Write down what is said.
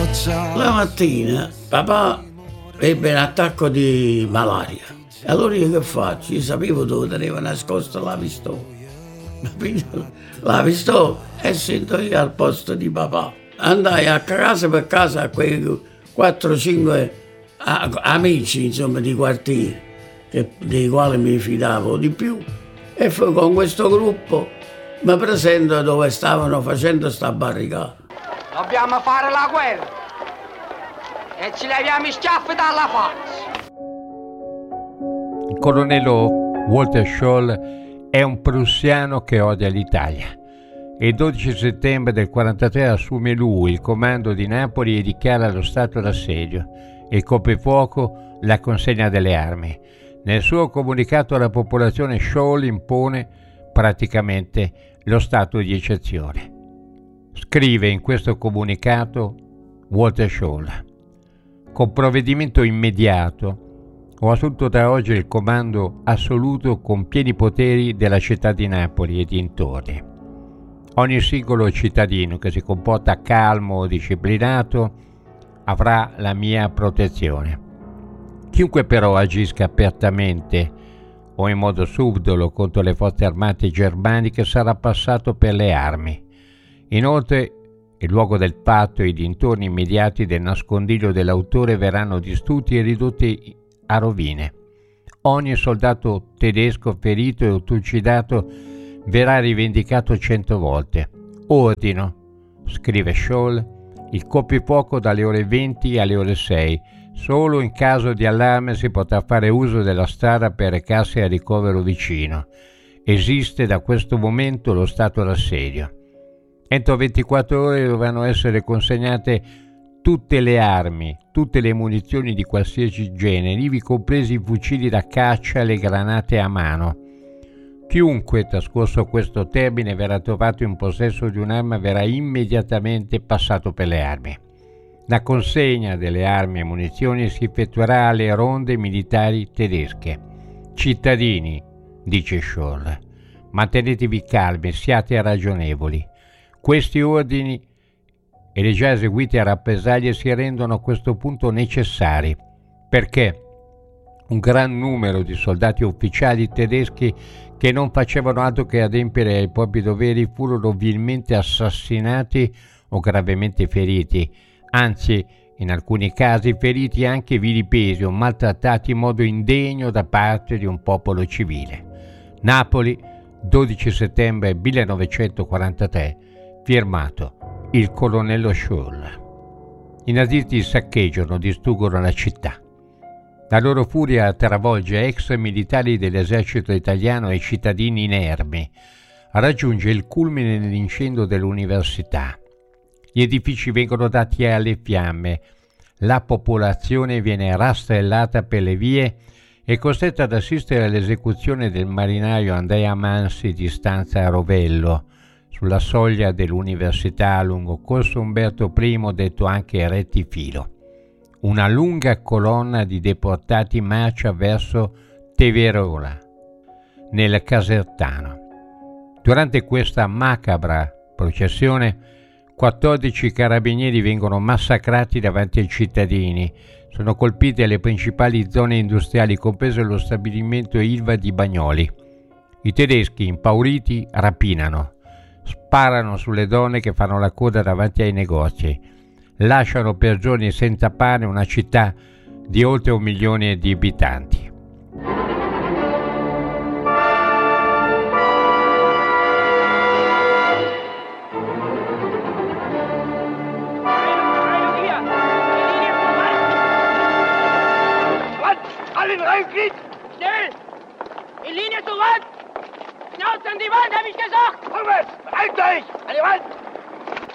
La mattina papà ebbe un attacco di malaria. Allora io che faccio? Io sapevo dove teneva nascosto la pistola. La pistola e sento io al posto di papà. Andai a casa per casa a quei 4-5 amici, insomma, di quartiere, dei quali mi fidavo di più. E con questo gruppo mi presento dove stavano facendo sta barricata. Dobbiamo fare la guerra e ci leviamo i schiaffi dalla faccia. Il colonnello Walter Scholl è un prussiano che odia l'Italia. Il 12 settembre del 1943 assume lui il comando di Napoli e dichiara lo stato d'assedio. Il coprifuoco, la consegna delle armi. Nel suo comunicato alla popolazione Scholl impone praticamente lo stato di eccezione. Scrive in questo comunicato Walter Scholl: con provvedimento immediato ho assunto da oggi il comando assoluto con pieni poteri della città di Napoli e dintorni. Ogni singolo cittadino che si comporta calmo o disciplinato avrà la mia protezione. Chiunque però agisca apertamente o in modo subdolo contro le forze armate germaniche sarà passato per le armi. Inoltre, il luogo del patto e i dintorni immediati del nascondiglio dell'autore verranno distrutti e ridotti a rovine. Ogni soldato tedesco ferito e trucidato verrà rivendicato 100 volte. Ordino, scrive Scholl, il coprifuoco dalle ore 20 alle ore 6. Solo in caso di allarme si potrà fare uso della strada per recarsi al ricovero vicino. Esiste da questo momento lo stato d'assedio. Entro 24 ore dovranno essere consegnate tutte le armi, tutte le munizioni di qualsiasi genere, ivi compresi i fucili da caccia e le granate a mano. Chiunque, trascorso questo termine, verrà trovato in possesso di un'arma verrà immediatamente passato per le armi. La consegna delle armi e munizioni si effettuerà alle ronde militari tedesche. Cittadini, dice Scholl, mantenetevi calmi, siate ragionevoli. Questi ordini e le già eseguite rappresaglie si rendono a questo punto necessari, perché un gran numero di soldati ufficiali tedeschi che non facevano altro che adempiere ai propri doveri furono vilmente assassinati o gravemente feriti, anzi in alcuni casi feriti anche vilipesi o maltrattati in modo indegno da parte di un popolo civile. Napoli, 12 settembre 1943, firmato il colonnello Scholl. I nazisti saccheggiano, distruggono la città. La loro furia travolge ex militari dell'esercito italiano e cittadini inermi. Raggiunge il culmine nell'incendio dell'università. Gli edifici vengono dati alle fiamme. La popolazione viene rastrellata per le vie e costretta ad assistere all'esecuzione del marinaio Andrea Mansi di Stanza Rovello, sulla soglia dell'università lungo corso Umberto I, detto anche Rettifilo. Una lunga colonna di deportati marcia verso Teverola, nel Casertano. Durante questa macabra processione, 14 carabinieri vengono massacrati davanti ai cittadini. Sono colpite le principali zone industriali, compreso lo stabilimento Ilva di Bagnoli. I tedeschi, impauriti, rapinano. Sparano sulle donne che fanno la coda davanti ai negozi. Lasciano per giorni senza pane una città di oltre 1 milione di abitanti. Schnell! In Linie zurück! Schnauze an die Wand, hab ich gesagt! Vorwärts! Halt euch! An die Wand!